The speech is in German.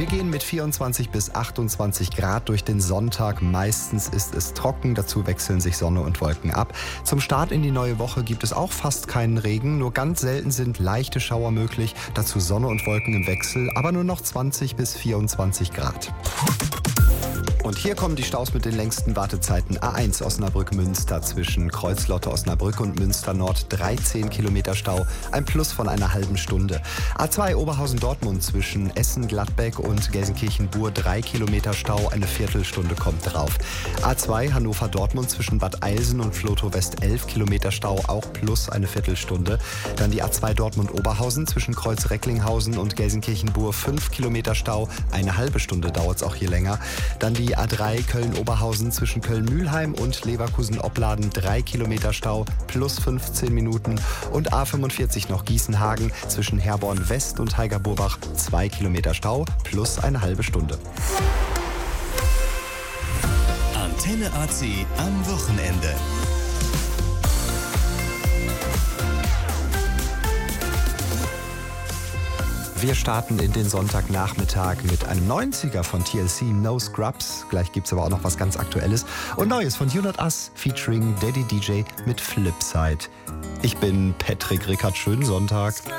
Wir gehen mit 24 bis 28 Grad durch den Sonntag. Meistens ist es trocken, dazu wechseln sich Sonne und Wolken ab. Zum Start in die neue Woche gibt es auch fast keinen Regen, nur ganz selten sind leichte Schauer möglich. Dazu Sonne und Wolken im Wechsel, aber nur noch 20 bis 24 Grad. Und hier kommen die Staus mit den längsten Wartezeiten. A1 Osnabrück-Münster zwischen Kreuzlotte-Osnabrück und Münster-Nord 13 Kilometer Stau, ein Plus von einer halben Stunde. A2 Oberhausen-Dortmund zwischen Essen-Gladbeck und Gelsenkirchen-Bur 3 Kilometer Stau, eine Viertelstunde kommt drauf. A2 Hannover-Dortmund zwischen Bad Eilsen und Flotow-West 11 Kilometer Stau, auch plus eine Viertelstunde. Dann die A2 Dortmund-Oberhausen zwischen Kreuz-Recklinghausen und Gelsenkirchen-Bur 5 Kilometer Stau, eine halbe Stunde dauert es auch hier länger. Dann die A3 Köln-Oberhausen zwischen Köln-Mühlheim und Leverkusen-Opladen 3 Kilometer Stau, plus 15 Minuten. Und A45 noch Gießenhagen zwischen Herborn-West und Heiger-Burbach 2 Kilometer Stau, plus eine halbe Stunde. Antenne AC am Wochenende. Wir starten in den Sonntagnachmittag mit einem 90er von TLC, No Scrubs. Gleich gibt es aber auch noch was ganz Aktuelles. Und Neues von You Not Us featuring Daddy DJ mit Flipside. Ich bin Patrick Rickard. Schönen Sonntag.